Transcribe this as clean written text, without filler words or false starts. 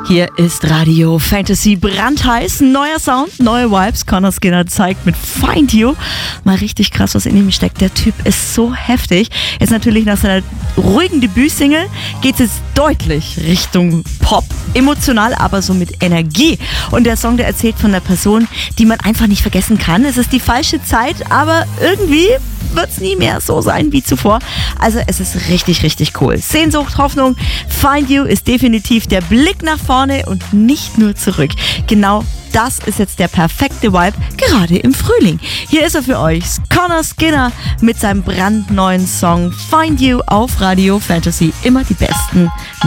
Hier ist Radio Fantasy brandheiß. Neuer Sound, neue Vibes. Conor Skinner zeigt mit Find You mal richtig krass, was in ihm steckt. Der Typ ist so heftig. Jetzt natürlich nach seiner ruhigen Debütsingle geht es deutlich Richtung Pop. Emotional, aber so mit Energie. Und der Song, der erzählt von einer Person, die man einfach nicht vergessen kann. Es ist die falsche Zeit, aber irgendwie wird es nie mehr so sein wie zuvor. Also es ist richtig, richtig cool. Sehnsucht, Hoffnung, Find You ist definitiv der Blick nach vorne und nicht nur zurück. Genau das ist jetzt der perfekte Vibe, gerade im Frühling. Hier ist er für euch, Conor Skinner mit seinem brandneuen Song Find You auf Radio Fantasy. Immer die besten